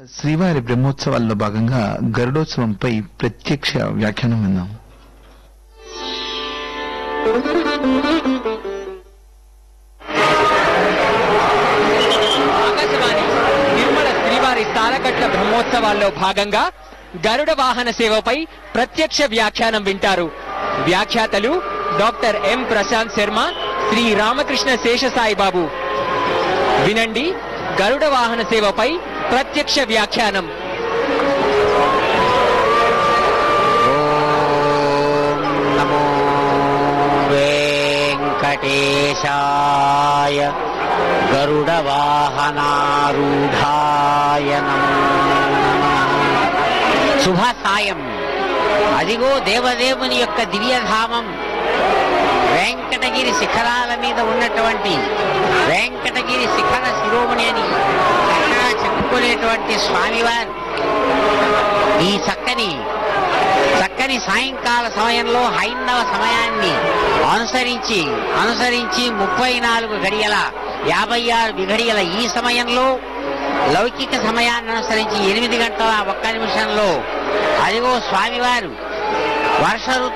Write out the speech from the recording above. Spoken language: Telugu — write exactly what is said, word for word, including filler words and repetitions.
శ్రీవారి బ్రహ్మోత్సవాల్లో భాగంగా గరుడోత్సవంపై ప్రత్యక్ష వ్యాఖ్యానం విన్నాం. ఆకాశవాణి నిర్మల శ్రీవారి తాళకట్ల బ్రహ్మోత్సవాల్లో భాగంగా గరుడ వాహన సేవపై ప్రత్యక్ష వ్యాఖ్యానం వింటారు. వ్యాఖ్యాతలు డాక్టర్ ఎం ప్రశాంత్ శర్మ, శ్రీ రామకృష్ణ శేషసాయిబాబు. వినండి గరుడ వాహన సేవపై ప్రత్యక్ష వ్యాఖ్యానం. ఓం నమో వెంకటేశాయ గరుడ వాహనారూఢాయ నమో నమః. శుభ సాయం. అదిగో దేవదేవుని యొక్క దివ్యధామం వెంకటగిరి శిఖరాల మీద ఉన్నటువంటి వెంకటగిరి శిఖర శిరోమణి అని చక్కగా చెప్పుకునేటువంటి స్వామివారు ఈ చక్కని చక్కని సాయంకాల సమయంలో హైందవ సమయాన్ని అనుసరించి అనుసరించి ముప్పై నాలుగు గడియల యాభై ఆరు విఘడియల ఈ సమయంలో లౌకిక సమయాన్ని అనుసరించి ఎనిమిది గంటల ఒక్క నిమిషంలో అదిగో స్వామివారు వర్ష